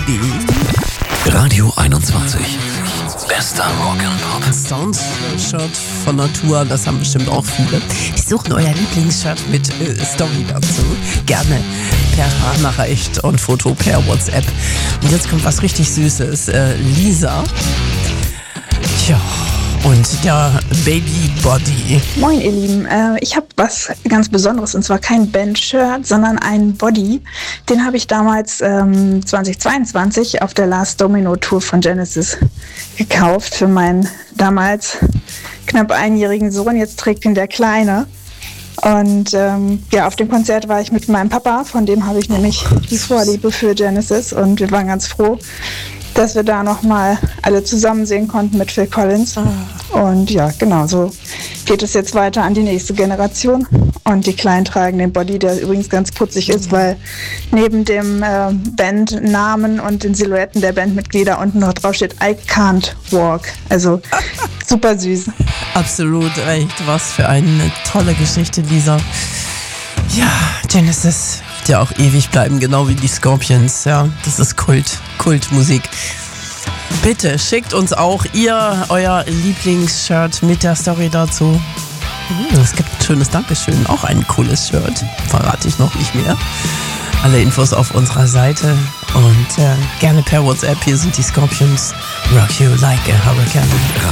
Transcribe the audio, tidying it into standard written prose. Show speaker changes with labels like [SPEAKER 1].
[SPEAKER 1] Baby.
[SPEAKER 2] Radio 21. Bester Rock'n'Pop.
[SPEAKER 1] Sounds-Shirt von Natur, das haben bestimmt auch viele. Die suchen euer Lieblingsshirt mit Story dazu. Gerne per Sprachnachricht und Foto per WhatsApp. Und jetzt kommt was richtig Süßes. Lisa. Tja. Und der Baby Body.
[SPEAKER 3] Moin ihr Lieben, ich habe was ganz Besonderes und zwar kein Band-Shirt, sondern einen Body. Den habe ich damals 2022 auf der Last Domino Tour von Genesis gekauft für meinen damals knapp einjährigen Sohn. Jetzt trägt ihn der Kleine. Und auf dem Konzert war ich mit meinem Papa, von dem habe ich nämlich die Vorliebe für Genesis und wir waren ganz froh, dass wir da nochmal alle zusammen sehen konnten mit Phil Collins. Und ja, genau, so geht es jetzt weiter an die nächste Generation. Und die Kleinen tragen den Body, der übrigens ganz putzig ist, weil neben dem Bandnamen und den Silhouetten der Bandmitglieder unten noch drauf steht I can't walk. Also super süß.
[SPEAKER 1] Absolut recht, was für eine tolle Geschichte, Lisa. Ja, Genesis wird ja auch ewig bleiben, genau wie die Scorpions. Ja, das ist Kultmusik. Bitte schickt uns auch euer Lieblingsshirt mit der Story dazu. Es gibt ein schönes Dankeschön, auch ein cooles Shirt. Verrate ich noch nicht mehr. Alle Infos auf unserer Seite und gerne per WhatsApp. Hier sind die Scorpions. Rock you like a hurricane.